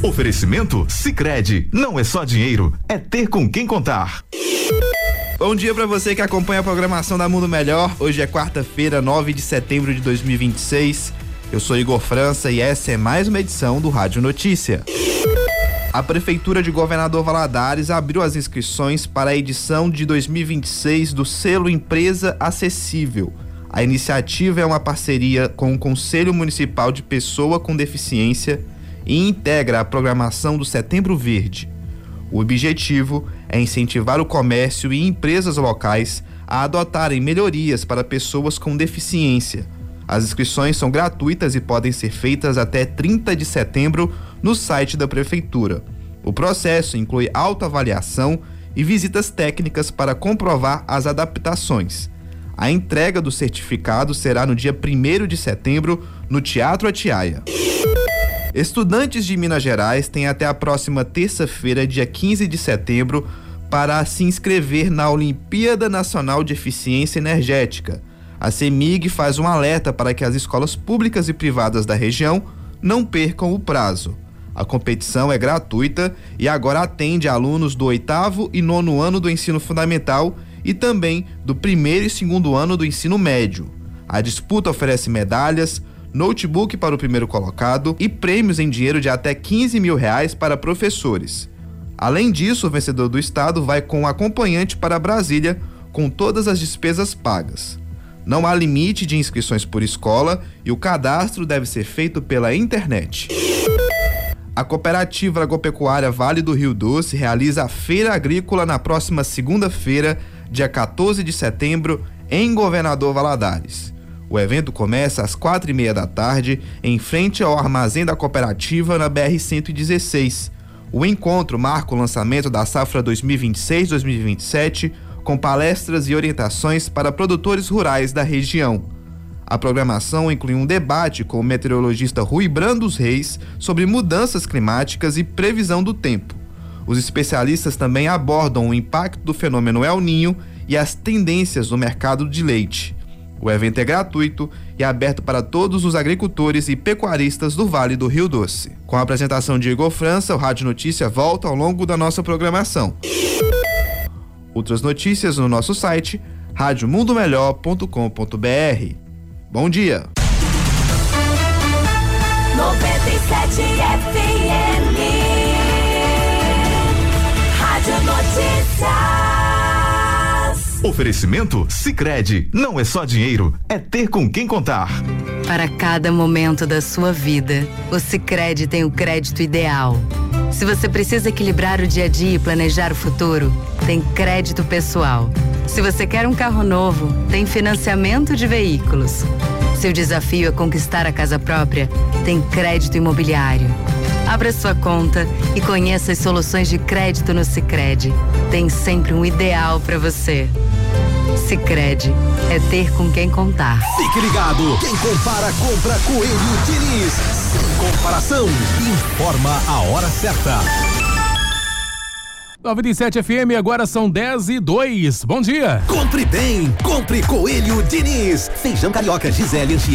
Oferecimento Sicredi, não é só dinheiro, é ter com quem contar. Bom dia pra você que acompanha a programação da Mundo Melhor. Hoje é quarta-feira, 9 de setembro de 2026. Eu sou Igor França e essa é mais uma edição do Rádio Notícia. A Prefeitura de Governador Valadares abriu as inscrições para a edição de 2026 do Selo Empresa Acessível. A iniciativa é uma parceria com o Conselho Municipal de Pessoa com Deficiência e integra a programação do Setembro Verde. O objetivo é incentivar o comércio e empresas locais a adotarem melhorias para pessoas com deficiência. As inscrições são gratuitas e podem ser feitas até 30 de setembro no site da Prefeitura. O processo inclui autoavaliação e visitas técnicas para comprovar as adaptações. A entrega do certificado será no dia 1º de setembro no Teatro Atiaia. Estudantes de Minas Gerais têm até a próxima terça-feira, dia 15 de setembro, para se inscrever na Olimpíada Nacional de Eficiência Energética. A CEMIG faz um alerta para que as escolas públicas e privadas da região não percam o prazo. A competição é gratuita e agora atende alunos do 8º e 9º ano do ensino fundamental e também do 1º e 2º ano do ensino médio. A disputa oferece medalhas, notebook para o primeiro colocado e prêmios em dinheiro de até R$15 mil para professores. Além disso, o vencedor do estado vai com um acompanhante para Brasília com todas as despesas pagas. Não há limite de inscrições por escola e o cadastro deve ser feito pela internet. A Cooperativa Agropecuária Vale do Rio Doce realiza a Feira Agrícola na próxima segunda-feira, dia 14 de setembro, em Governador Valadares. O evento começa às 4h30 da tarde, em frente ao armazém da cooperativa na BR-116. O encontro marca o lançamento da safra 2026-2027, com palestras e orientações para produtores rurais da região. A programação inclui um debate com o meteorologista Rui Brandos Reis sobre mudanças climáticas e previsão do tempo. Os especialistas também abordam o impacto do fenômeno El Niño e as tendências no mercado de leite. O evento é gratuito e aberto para todos os agricultores e pecuaristas do Vale do Rio Doce. Com a apresentação de Igor França, o Rádio Notícia volta ao longo da nossa programação. Outras notícias no nosso site radiomundomelhor.com.br. Bom dia. 97 FM Rádio Notícias. Oferecimento Sicredi, não é só dinheiro, é ter com quem contar. Para cada momento da sua vida, o Sicredi tem o crédito ideal. Se você precisa equilibrar o dia a dia e planejar o futuro, tem crédito pessoal. Se você quer um carro novo, tem financiamento de veículos. Se o desafio é conquistar a casa própria, tem crédito imobiliário. Abra sua conta e conheça as soluções de crédito no Sicredi. Tem sempre um ideal para você. Sicredi, é ter com quem contar. Fique ligado, quem compara compra Coelho Diniz. Sem comparação, informa a hora certa. 97 FM, agora são 10:02. Bom dia. Compre bem, compre Coelho Diniz. Feijão carioca Gisele Anchieta.